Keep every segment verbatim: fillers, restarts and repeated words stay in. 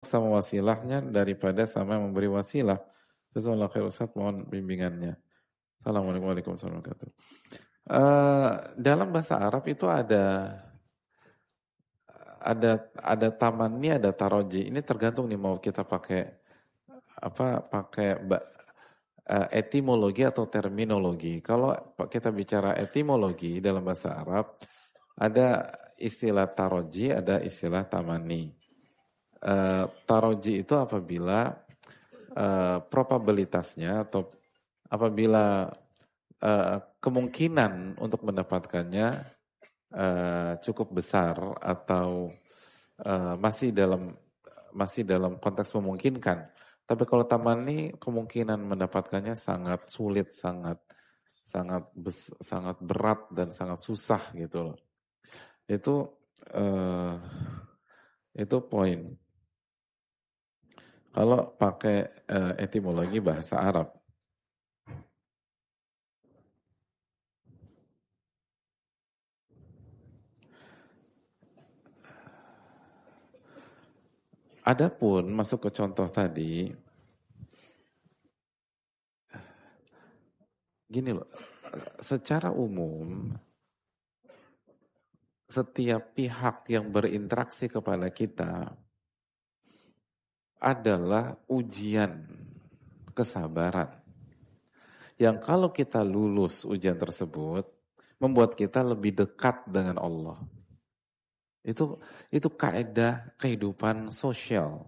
sama wasilahnya daripada sama yang memberi wasilah. Jazakallahu khair Ustaz, mohon bimbingannya. Assalamualaikum warahmatullahi wabarakatuh. Uh, dalam bahasa Arab itu ada ada ada tamanni, ada taroji. Ini tergantung nih mau kita pakai apa pakai uh, etimologi atau terminologi. Kalau kita bicara etimologi dalam bahasa Arab, ada istilah taroji, ada istilah tamanni. Uh, taroji itu apabila uh, probabilitasnya atau apabila uh, kemungkinan untuk mendapatkannya uh, cukup besar atau uh, masih dalam masih dalam konteks memungkinkan. Tapi kalau tamanni kemungkinan mendapatkannya sangat sulit, sangat sangat bes, sangat berat dan sangat susah gitu loh. Itu uh, itu poin. Kalau pakai uh, etimologi bahasa Arab. Adapun masuk ke contoh tadi, gini loh, secara umum setiap pihak yang berinteraksi kepada kita adalah ujian kesabaran. Yang kalau kita lulus ujian tersebut, membuat kita lebih dekat dengan Allah. Itu itu kaidah kehidupan sosial.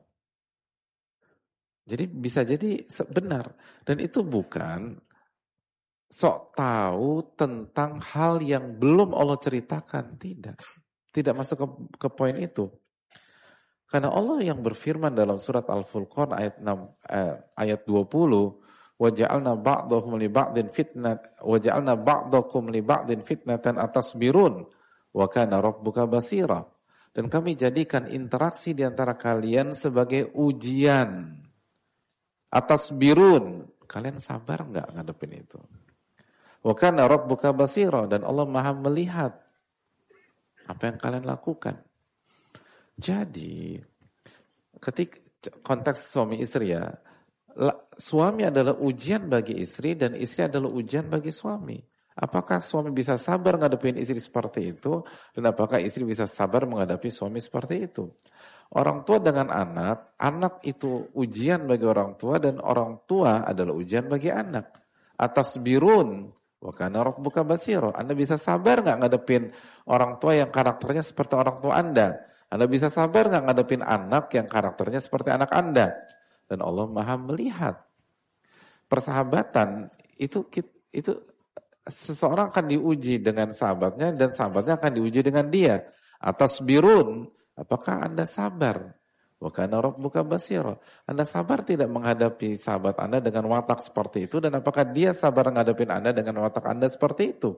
Jadi bisa jadi benar. Dan itu bukan sok tahu tentang hal yang belum Allah ceritakan. Tidak. Tidak masuk ke, ke poin itu. Karena Allah yang berfirman dalam surat Al-Furqan ayat enam, eh, ayat dua puluh, waja'alna ba'dakum li ba'din fitnat waja'alna ba'dakum li ba'din fitnatan atasbirun wa kana rabbuka basira. Dan kami jadikan interaksi di antara kalian sebagai ujian. Atasbirun, kalian sabar enggak ngadepin itu? Wa kana rabbuka basira, dan Allah Maha melihat apa yang kalian lakukan. Jadi, ketika konteks suami istri ya, suami adalah ujian bagi istri dan istri adalah ujian bagi suami. Apakah suami bisa sabar menghadapi istri seperti itu dan apakah istri bisa sabar menghadapi suami seperti itu? Orang tua dengan anak, anak itu ujian bagi orang tua dan orang tua adalah ujian bagi anak. Atas birun, wa kana rabbuka basira. Anda bisa sabar nggak ngadepin orang tua yang karakternya seperti orang tua Anda? Anda bisa sabar nggak ngadepin anak yang karakternya seperti anak Anda? Dan Allah Maha melihat. Persahabatan itu itu seseorang akan diuji dengan sahabatnya dan sahabatnya akan diuji dengan dia. Atas birun, apakah Anda sabar? Wa kana rabbuka basira. Anda sabar tidak menghadapi sahabat Anda dengan watak seperti itu dan apakah dia sabar menghadapi Anda dengan watak Anda seperti itu?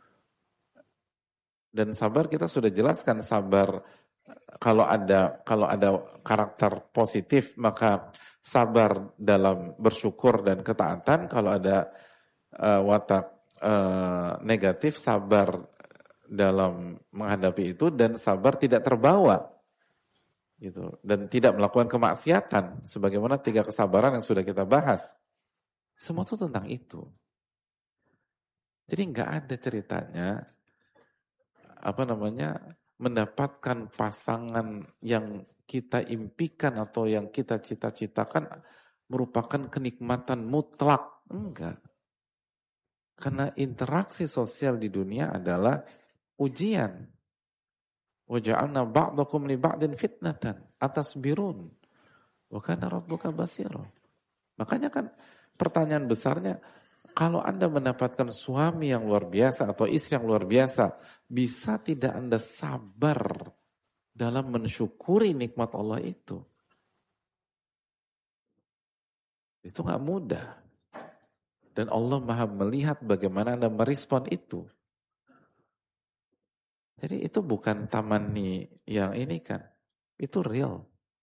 Dan sabar kita sudah jelaskan, sabar kalau ada kalau ada karakter positif maka sabar dalam bersyukur dan ketaatan, kalau ada uh, watak uh, negatif sabar dalam menghadapi itu dan sabar tidak terbawa gitu dan tidak melakukan kemaksiatan sebagaimana tiga kesabaran yang sudah kita bahas. Semua itu tentang itu. Jadi nggak ada ceritanya apa namanya mendapatkan pasangan yang kita impikan atau yang kita cita-citakan merupakan kenikmatan mutlak. Enggak. Karena interaksi sosial di dunia adalah ujian. Waja'alna ba'dakum li ba'din fitnatan atasbirun. Wa kana rabbuka basira. Makanya kan pertanyaan besarnya, kalau Anda mendapatkan suami yang luar biasa atau istri yang luar biasa, bisa tidak Anda sabar dalam mensyukuri nikmat Allah itu? Itu gak mudah. Dan Allah Maha melihat bagaimana Anda merespon itu. Jadi itu bukan tamanni yang ini kan. Itu real.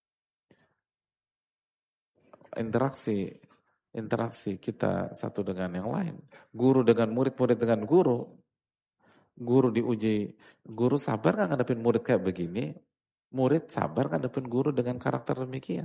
Interaksi interaksi kita satu dengan yang lain. Guru dengan murid, murid dengan guru. Guru diuji, guru sabar gak ngadepin murid kayak begini? Murid sabar ngadepin guru dengan karakter demikian?